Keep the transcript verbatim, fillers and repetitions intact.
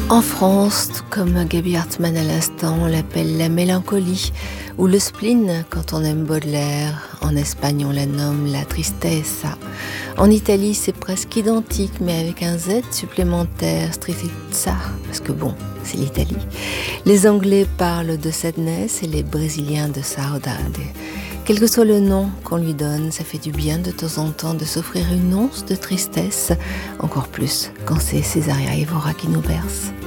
En France, tout comme Gaby Hartmann à l'instant, on l'appelle la mélancolie ou le spleen quand on aime Baudelaire. En Espagne, on la nomme la tristeza. En Italie, c'est presque identique, mais avec un Z supplémentaire, tristezza, parce que bon, c'est l'Italie. Les Anglais parlent de sadness et les Brésiliens de saudade. Quel que soit le nom qu'on lui donne, ça fait du bien de temps en temps de s'offrir une once de tristesse, encore plus quand c'est Césaria Évora qui nous berce.